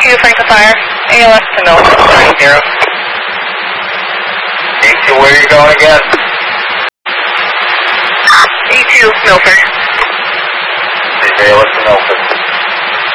E2 Franklin Fire, ALS to Milford, 30. E2, where are you going again? E2 Milford. ALS to Milford.